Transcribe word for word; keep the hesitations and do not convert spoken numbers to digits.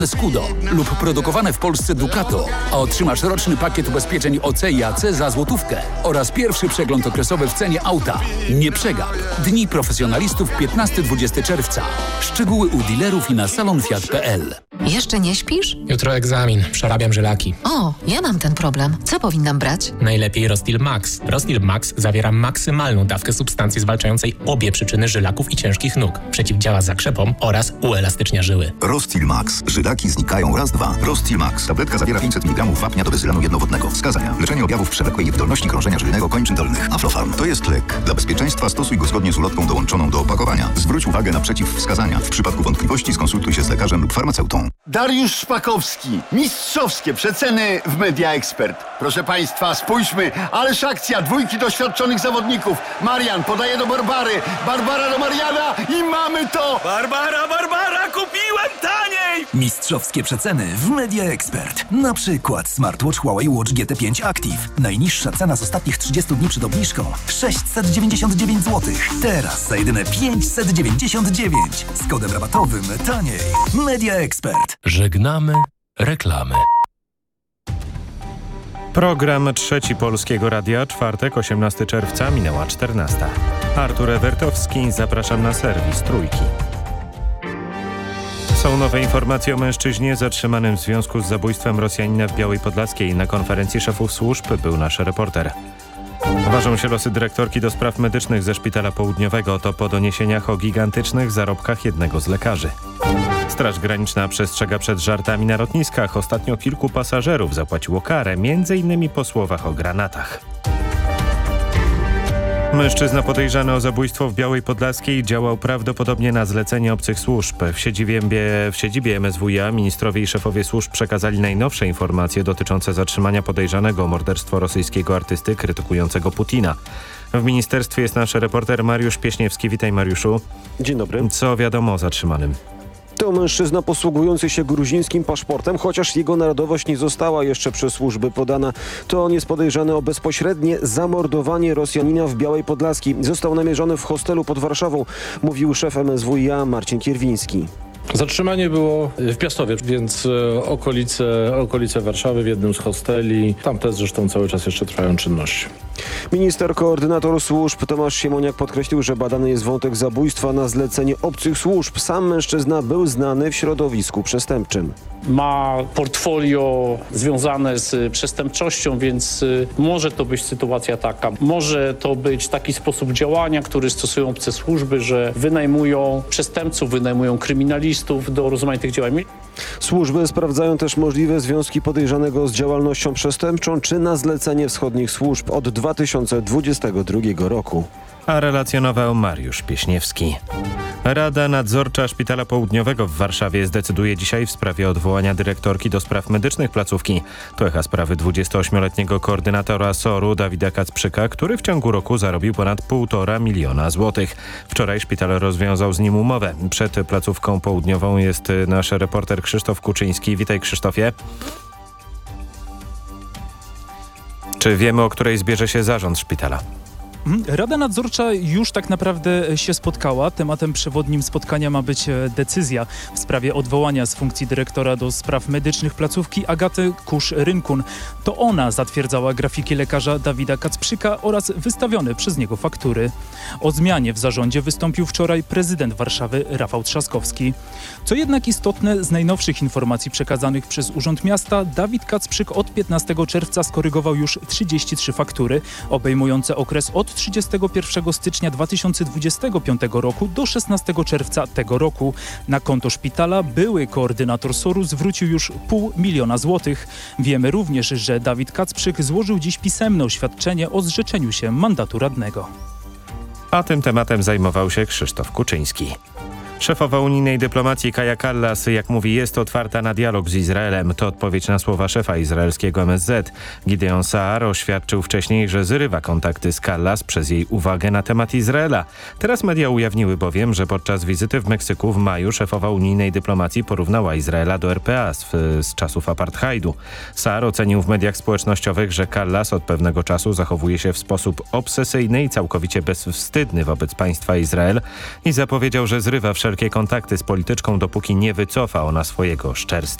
Scudo lub produkowane w Polsce Ducato, a otrzymasz roczny pakiet ubezpieczeń O C i A C za złotówkę oraz pierwszy przegląd okresowy w cenie auta. Nie przegap. Dni profesjonalistów piętnastego do dwudziestego czerwca. Szczegóły u dealerów i na salon fiat kropka p l. Jeszcze nie śpisz? Jutro egzamin. Przerabiam żylaki. O, ja mam ten problem. Co powinnam brać? Najlepiej Rostil Max. Rostil Max zawiera maksymalną dawkę substancji zwalczającej obie przyczyny żylaków i ciężkich nóg. Przeciwdziała zakrzepom oraz uelastycznia żyły. Rostil Max. Żylaki znikają raz, dwa. Rostil Max. Tabletka zawiera pięćset miligramów wapnia do bezylanu jednowodnego. Wskazania. Leczenie objawów przewlekłej wydolności krążenia żylnego kończyn dolnych. Aflofarm. To jest lek. Dla bezpieczeństwa stosuj go zgodnie z ulotką dołączoną do opakowania. Zwróć uwagę na przeciwwskazania. W przypadku wątpliwości skonsultuj się z lekarzem lub farmaceutą. Dariusz Szpakowski. Mistrzowskie przeceny w Media Expert. Proszę Państwa, spójrzmy. Ależ akcja. Dwójki doświadczonych zawodników. Marian podaje do Barbary. Barbara do Mariana i mamy to. Barbara, Barbara, kupiłem taniej! Mistrzowskie przeceny w Media Expert. Na przykład smartwatch Huawei Watch G T pięć Active. Najniższa cena z ostatnich trzydziestu dni przed obniżką sześćset dziewięćdziesiąt dziewięć złotych. Teraz za jedyne pięćset dziewięćdziesiąt dziewięć. Z kodem rabatowym taniej. Media Expert. Żegnamy reklamy. Program Trzeci Polskiego Radia, czwartek, osiemnastego czerwca, minęła czternasta. Artur Ewertowski, zapraszam na serwis Trójki. Są nowe informacje o mężczyźnie zatrzymanym w związku z zabójstwem Rosjanina w Białej Podlaskiej. Na konferencji szefów służb był nasz reporter. Ważą się losy dyrektorki do spraw medycznych ze Szpitala Południowego. To po doniesieniach o gigantycznych zarobkach jednego z lekarzy. Straż Graniczna przestrzega przed żartami na lotniskach. Ostatnio kilku pasażerów zapłaciło karę, między innymi po słowach o granatach. Mężczyzna podejrzany o zabójstwo w Białej Podlaskiej działał prawdopodobnie na zlecenie obcych służb. W siedzibie, w siedzibie M S W iA ministrowie i szefowie służb przekazali najnowsze informacje dotyczące zatrzymania podejrzanego o morderstwo rosyjskiego artysty krytykującego Putina. W ministerstwie jest nasz reporter Mariusz Pieśniewski. Witaj, Mariuszu. Dzień dobry. Co wiadomo o zatrzymanym? To mężczyzna posługujący się gruzińskim paszportem, chociaż jego narodowość nie została jeszcze przez służby podana. To on jest podejrzany o bezpośrednie zamordowanie Rosjanina w Białej Podlaskiej. Został namierzony w hostelu pod Warszawą, mówił szef M S W iA Marcin Kierwiński. Zatrzymanie było w Piastowie, więc okolice, okolice Warszawy, w jednym z hosteli. Tam też zresztą cały czas jeszcze trwają czynności. Minister koordynator służb Tomasz Siemoniak podkreślił, że badany jest wątek zabójstwa na zlecenie obcych służb. Sam mężczyzna był znany w środowisku przestępczym. Ma portfolio związane z przestępczością, więc może to być sytuacja taka. Może to być taki sposób działania, który stosują obce służby, że wynajmują przestępców, wynajmują kryminalistów do rozmaitych działań. Służby sprawdzają też możliwe związki podejrzanego z działalnością przestępczą czy na zlecenie wschodnich służb od dwa tysiące dwudziestego drugiego roku. A relacjonował Mariusz Pieśniewski. Rada Nadzorcza Szpitala Południowego w Warszawie zdecyduje dzisiaj w sprawie odwołania dyrektorki do spraw medycznych placówki. To echa sprawy dwudziestoośmioletniego koordynatora S O R-u Dawida Kacprzyka, który w ciągu roku zarobił ponad półtora miliona złotych. Wczoraj szpital rozwiązał z nim umowę. Przed placówką południową jest nasz reporter Krzysztof Kuczyński. Witaj, Krzysztofie. Czy wiemy, o której zbierze się zarząd szpitala? Rada Nadzorcza już tak naprawdę się spotkała. Tematem przewodnim spotkania ma być decyzja w sprawie odwołania z funkcji dyrektora do spraw medycznych placówki Agaty Kusz-Rynkun. To ona zatwierdzała grafiki lekarza Dawida Kacprzyka oraz wystawione przez niego faktury. O zmianie w zarządzie wystąpił wczoraj prezydent Warszawy Rafał Trzaskowski. Co jednak istotne, z najnowszych informacji przekazanych przez Urząd Miasta, Dawid Kacprzyk od piętnastego czerwca skorygował już trzydzieści trzy faktury, obejmujące okres od trzydziestego pierwszego stycznia dwa tysiące dwudziestego piątego roku do szesnastego czerwca tego roku. Na konto szpitala były koordynator S O R-u zwrócił już pół miliona złotych. Wiemy również, że Dawid Kacprzyk złożył dziś pisemne oświadczenie o zrzeczeniu się mandatu radnego. A tym tematem zajmował się Krzysztof Kuczyński. Szefowa unijnej dyplomacji Kaja Kallas, jak mówi, jest otwarta na dialog z Izraelem. To odpowiedź na słowa szefa izraelskiego M S Z. Gideon Saar oświadczył wcześniej, że zrywa kontakty z Kallas przez jej uwagę na temat Izraela. Teraz media ujawniły bowiem, że podczas wizyty w Meksyku w maju szefowa unijnej dyplomacji porównała Izraela do R P A z, z czasów apartheidu. Saar ocenił w mediach społecznościowych, że Kallas od pewnego czasu zachowuje się w sposób obsesyjny i całkowicie bezwstydny wobec państwa Izrael i zapowiedział, że zrywa wszelkie wszelkie kontakty z polityczką, dopóki nie wycofa ona swojego szczerstwa.